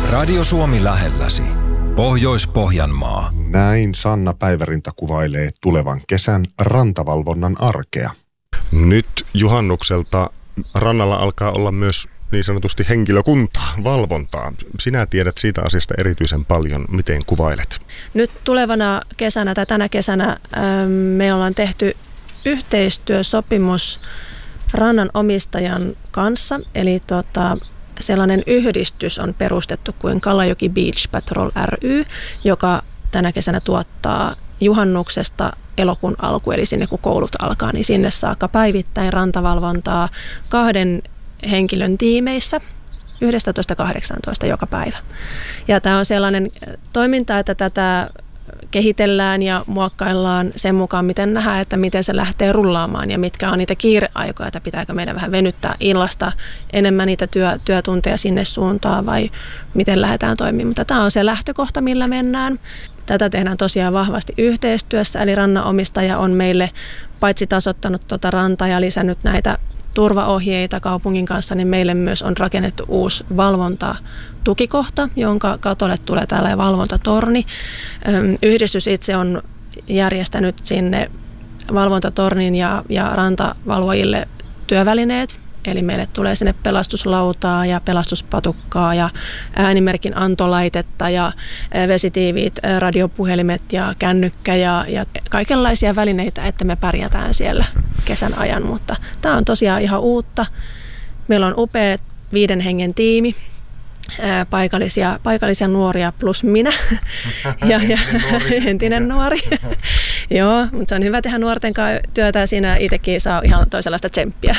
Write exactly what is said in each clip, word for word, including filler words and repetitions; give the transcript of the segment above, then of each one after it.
Radio Suomi lähelläsi. Pohjois-Pohjanmaa. Näin Sanna Päivärinta kuvailee tulevan kesän rantavalvonnan arkea. Nyt juhannukselta rannalla alkaa olla myös niin sanotusti henkilökuntaa, valvontaa. Sinä tiedät siitä asiasta erityisen paljon. Miten kuvailet? Nyt tulevana kesänä tai tänä kesänä ähm, me ollaan tehty yhteistyösopimus rannan omistajan kanssa. Eli tota, sellainen yhdistys on perustettu kuin Kalajoki Beach Patrol ry, joka tänä kesänä tuottaa juhannuksesta elokuun alku, eli sinne kun koulut alkaa, niin sinne saakka päivittäin rantavalvontaa kahden henkilön tiimeissä yksitoista kahdeksantoista joka päivä. Ja tämä on sellainen toiminta, että tätä kehitellään ja muokkaillaan sen mukaan, miten nähdään, että miten se lähtee rullaamaan ja mitkä on niitä kiireaikoja, että pitääkö meidän vähän venyttää illasta enemmän niitä työ, työtunteja sinne suuntaan vai miten lähdetään toimimaan. Mutta tämä on se lähtökohta, millä mennään. Tätä tehdään tosiaan vahvasti yhteistyössä, eli rannanomistaja on meille paitsi tasoittanut tuota rantaa ja lisännyt näitä turvaohjeita kaupungin kanssa, niin meille myös on rakennettu uusi valvontatukikohta, jonka katolle tulee tällainen valvontatorni. Yhdistys itse on järjestänyt sinne valvontatornin ja, ja rantavalvojille työvälineet. Eli meille tulee sinne pelastuslautaa ja pelastuspatukkaa ja äänimerkin antolaitetta ja vesitiiviit radiopuhelimet ja kännykkä ja, ja kaikenlaisia välineitä, että me pärjätään siellä kesän ajan. Mutta tämä on tosiaan ihan uutta. Meillä on upea viiden hengen tiimi. Paikallisia, paikallisia nuoria plus minä ja, ja entinen nuori. Joo, mutta se on hyvä tehdä nuorten kanssa työtä ja siinä itsekin saa ihan toisenlaista tsemppiä.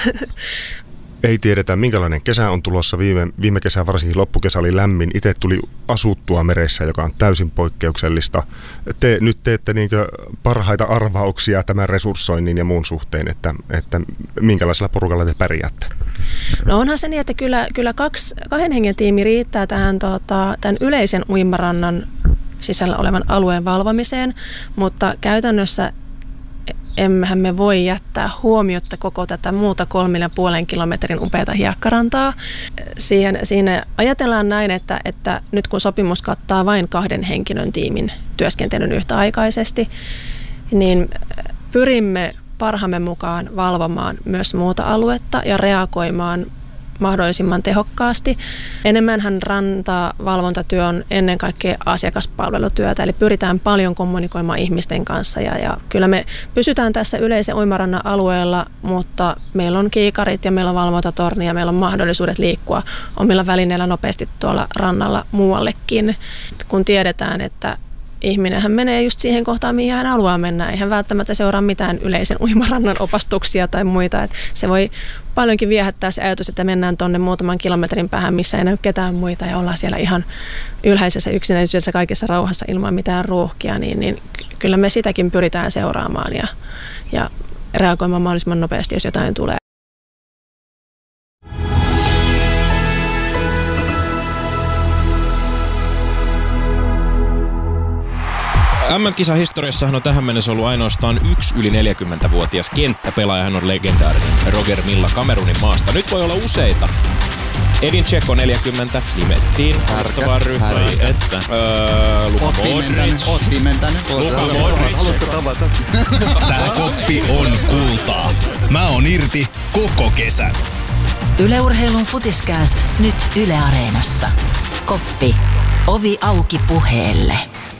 Ei tiedetä, minkälainen kesä on tulossa. Viime, viime kesä, varsinkin loppukesä, oli lämmin. Itse tuli asuttua meressä, joka on täysin poikkeuksellista. Te nyt teette niinkö parhaita arvauksia tämän resurssoinnin ja muun suhteen, että, että minkälaisella porukalla te pärjäätte? No onhan se niin, että kyllä, kyllä kaksi, kahden hengen tiimi riittää tähän tota, tämän yleisen uimarannan sisällä olevan alueen valvomiseen, mutta käytännössä emmehän me voi jättää huomiotta koko tätä muuta kolmen ja puolen kilometrin upeata hiekkarantaa. Siihen, siinä ajatellaan näin, että, että nyt kun sopimus kattaa vain kahden henkilön tiimin työskentelyn yhtäaikaisesti, niin pyrimme parhaamme mukaan valvomaan myös muuta aluetta ja reagoimaan mahdollisimman tehokkaasti. Enemmänhän rantavalvontatyö on ennen kaikkea asiakaspalvelutyötä, eli pyritään paljon kommunikoimaan ihmisten kanssa. Ja, ja kyllä me pysytään tässä yleisen uimarannan alueella, mutta meillä on kiikarit ja meillä on valvontatorni ja meillä on mahdollisuudet liikkua omilla välineillä nopeasti tuolla rannalla muuallekin, kun tiedetään, että ihminenhän menee just siihen kohtaan, mihin hän haluaa mennä. Eihän välttämättä seuraa mitään yleisen uimarannan opastuksia tai muita. Et se voi paljonkin viehättää se ajatus, että mennään tuonne muutaman kilometrin päähän, missä ei näy ketään muita ja ollaan siellä ihan ylhäisessä yksinäisyydessä kaikessa rauhassa ilman mitään ruuhkia. Niin, niin kyllä me sitäkin pyritään seuraamaan ja, ja reagoimaan mahdollisimman nopeasti, jos jotain tulee. M M-kisahistoriassahan on tähän mennessä ollut ainoastaan yksi yli neljäkymmentävuotias kenttäpelaaja. Hän on legendaarinen Roger Milla Kamerunin maasta. Nyt voi olla useita. Edin Dzeko neljäkymmentä nimettiin vastaavaan ryhmään. Että. Öö, Luka Modric. Oot pimentänyt. Luka Modric. Haluatko tavata? Tää koppi on kultaa. Mä oon irti koko kesän. Yle Urheilun Futiskääst nyt Yle Areenassa. Koppi. Ovi auki puheelle.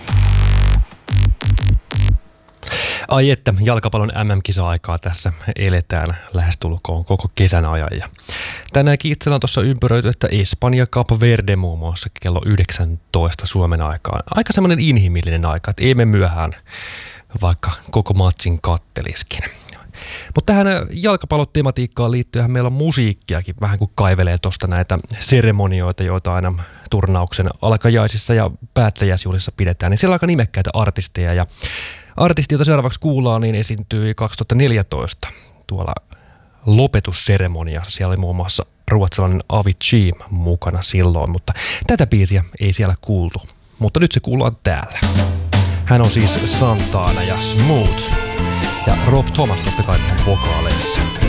Ai että, jalkapallon M M-kisa-aikaa tässä eletään lähestulkoon koko kesän ajan. Ja tänäänkin itsellä on tuossa ympäröity, että Espanja Cape Verde muun muassa kello yhdeksäntoista Suomen aikaan. Aika semmoinen inhimillinen aika, että ei me myöhään, vaikka koko matsin katteliskin. Mutta tähän jalkapallotematiikkaan liittyen meillä on musiikkiakin vähän kuin kaivelee tuosta näitä seremonioita, joita aina turnauksen alkajaisissa ja päättäjäisjuhlissa pidetään. Niin siellä on aika nimekkäitä artisteja ja artisti, jota seuraavaksi kuullaan, niin esiintyi kaksituhattaneljätoista tuolla lopetusseremoniassa. Siellä oli muun muassa ruotsalainen Avicii mukana silloin, mutta tätä biisiä ei siellä kuultu. Mutta nyt se kuullaan täällä. Hän on siis Santana ja Smooth ja Rob Thomas totta kai vokaaleissa.